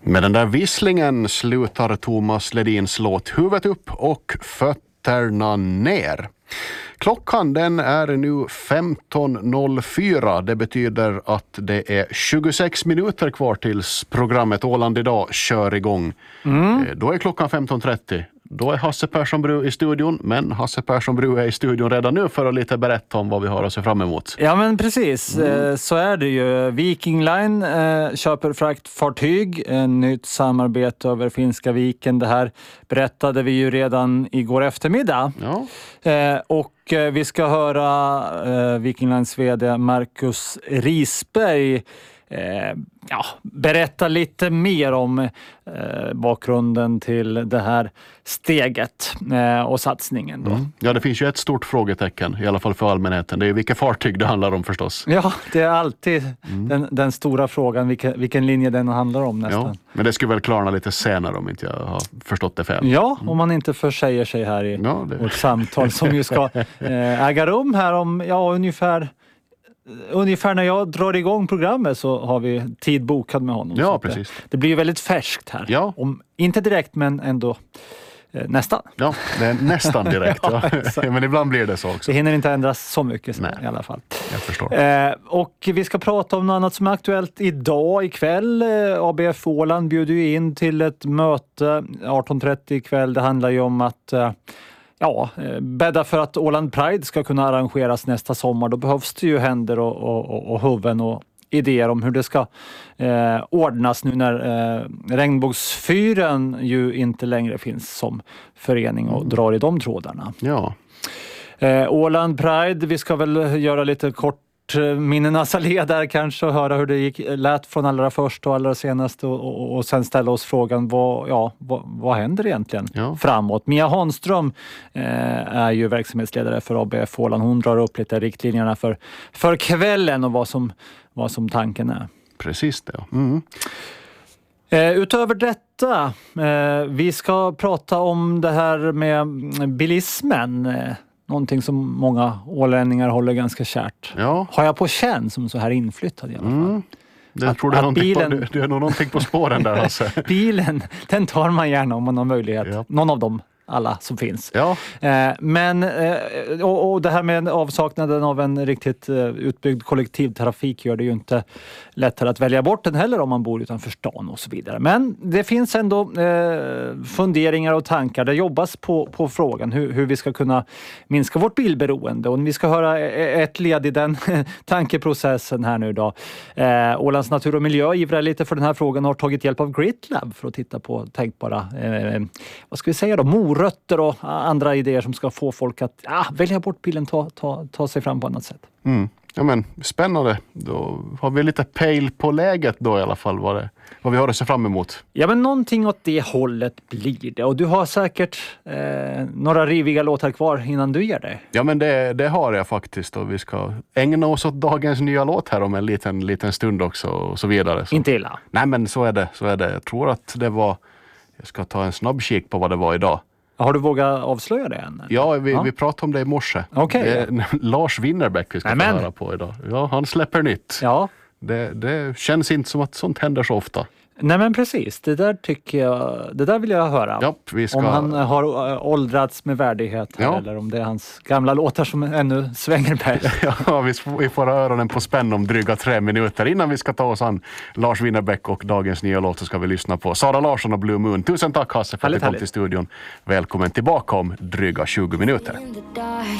Med den där visslingen slutar Thomas Ledins låt Huvudet upp och fötterna ner. Klockan den är nu 15.04. Det betyder att det är 26 minuter kvar tills programmet Åland idag kör igång. Då är klockan 15.30. Då är Hasse Persson Bru i studion, men Hasse Persson Bru är i studion redan nu för att lite berätta om vad vi har att se fram emot. Ja, men precis. Så är det ju. Viking Line köper fraktfartyg, nytt samarbete över Finska viken. Det här berättade vi ju redan igår eftermiddag. Ja. Och vi ska höra Viking Lines vd Marcus Risberg berätta lite mer om bakgrunden till det här steget och satsningen då. Ja, det finns ju ett stort frågetecken, i alla fall för allmänheten. Det är vilka fartyg det handlar om förstås. Ja, det är alltid den stora frågan, vilken linje den handlar om nästan. Ja, men det skulle väl klarna lite senare om inte jag har förstått det fel. Ja, om man inte försäger sig här i vårt samtal som ju ska äga rum här om ungefär när jag drar igång programmet så har vi tid bokad med honom. Ja, precis. Det blir ju väldigt färskt här. Ja. Inte direkt, men ändå nästan. Ja, det är nästan direkt. Ja. Men ibland blir det så också. Det hinner inte ändras så mycket i alla fall. Jag förstår. Och vi ska prata om något annat som är aktuellt idag ikväll. ABF Åland bjuder ju in till ett möte 18.30 ikväll. Det handlar ju om att bädda för att Åland Pride ska kunna arrangeras nästa sommar. Då behövs det ju händer och huvuden och idéer om hur det ska ordnas nu när Regnbågsfyren ju inte längre finns som förening och drar i de trådarna. Ja. Åland Pride, vi ska väl göra lite kort minnenas allé där kanske och höra hur det lät från allra först och allra senast och sen ställa oss frågan vad händer egentligen framåt. Mia Hanström är ju verksamhetsledare för ABF Åland. Hon drar upp lite riktlinjerna för kvällen och vad som tanken är. Precis det. Utöver detta, vi ska prata om det här med bilismen. Någonting som många ålänningar håller ganska kärt. Ja. Har jag på känn som så här inflyttad i alla fall. Jag tror det är någonting på spåren där. Alltså. Bilen, den tar man gärna om man har möjlighet. Ja. Någon av dem. Alla som finns. Ja. Men det här med avsaknaden av en riktigt utbyggd kollektivtrafik gör det ju inte lättare att välja bort den heller om man bor utanför stan och så vidare. Men det finns ändå funderingar och tankar. Det jobbas på frågan hur vi ska kunna minska vårt bilberoende. Och vi ska höra ett led i den tankeprocessen här nu idag. Ålands natur och miljö ivrar lite för den här frågan och har tagit hjälp av GritLab för att titta på tänkbara, vad ska vi säga då, morötter och andra idéer som ska få folk att välja bort bilen, ta sig fram på annat sätt. Ja, men spännande. Då har vi lite pejl på läget då i alla fall vad vi har att se fram emot. Ja, men någonting åt det hållet blir det. Och du har säkert några riviga låtar kvar innan du ger dig. Ja, men det har jag faktiskt. Och vi ska ägna oss åt dagens nya låt här om en liten stund också och så vidare. Så. Inte illa. Nej, men så är det. Jag tror att det var... Jag ska ta en snabb kik på vad det var idag. Har du vågat avslöja det än? Ja, vi pratade om det i morse. Okay. Lars Winnerbäck vi ska få höra på idag. Ja, han släpper nytt. Ja. Det känns inte som att sånt händer så ofta. Nej, men precis. Det där vill jag höra. Ja, om han har åldrats med värdighet här, eller om det är hans gamla låtar som ännu svänger bäst. Ja, vi får ha öronen på spänn om dryga 3 minuter. Innan vi ska ta oss an Lars Winnerbäck och dagens nya låt så ska vi lyssna på Sara Larsson och Blue Moon. Tusen tack Hasse för att du kom till studion. Välkommen tillbaka om dryga 20 minuter.